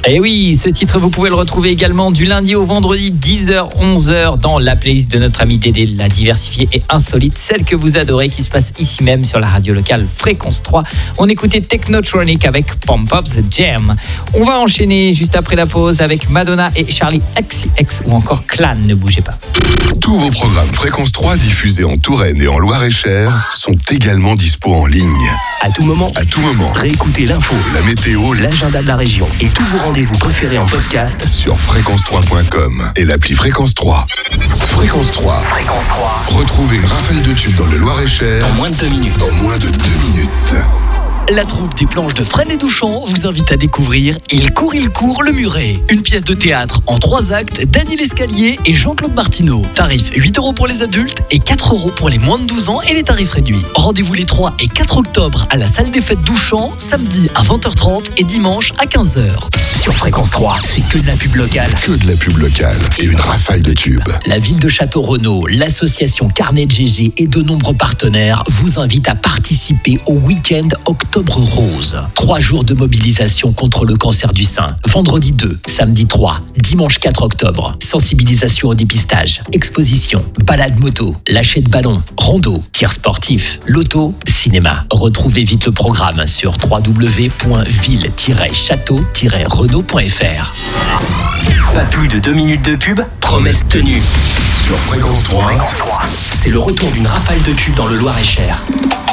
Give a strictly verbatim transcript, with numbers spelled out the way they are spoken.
Et oui, ce titre, vous pouvez le retrouver également du lundi au vendredi, dix heures, onze heures, dans la playlist de notre ami Dédé, la diversifiée et insolite, celle que vous adorez, qui se passe ici même sur la radio locale Fréquence trois. On écoutait Technotronic avec Pump Up the Jam. On va enchaîner juste après la pause avec Madonna et Charlie X X ou encore Clan, ne bougez pas. Tous vos programmes Fréquence trois diffusés en Touraine et en Loire-et-Cher sont également dispo en ligne. À tout moment, À tout moment, réécoutez l'info, la météo, l'agenda de la région et tous vos rendez-vous préférés en podcast sur fréquence trois point com et l'appli Fréquence trois. Fréquence trois. Fréquence trois. Retrouvez une rafale de tubes dans le Loir-et-Cher En moins de deux minutes. en moins de deux minutes. La troupe des planches de Fresnes et Douchan vous invite à découvrir Il court, il court, le muret. Une pièce de théâtre en trois actes d'Annie Lescalier et Jean-Claude Martineau. Tarif huit euros pour les adultes et quatre euros pour les moins de douze ans et les tarifs réduits. Rendez-vous les trois et quatre octobre à la salle des fêtes Douchan, samedi à vingt heures trente et dimanche à quinze heures. Sur Fréquence trois, c'est que de la pub locale. Que de la pub locale et une rafale de tubes. La ville de Château-Renaud, l'association Carnet de G G et de nombreux partenaires vous invitent à participer au week-end Octobre Rose. Trois jours de mobilisation contre le cancer du sein. Vendredi deux, samedi trois, dimanche quatre octobre. Sensibilisation au dépistage, exposition, balade moto, lâcher de ballon, rando, tir sportif, loto, cinéma. Retrouvez vite le programme sur w w w point ville tiret château tiret renaud point f r. Pas plus de deux minutes de pub, promesse tenue. Sur Fréquence trois. C'est le retour d'une rafale de tubes dans le Loir-et-Cher.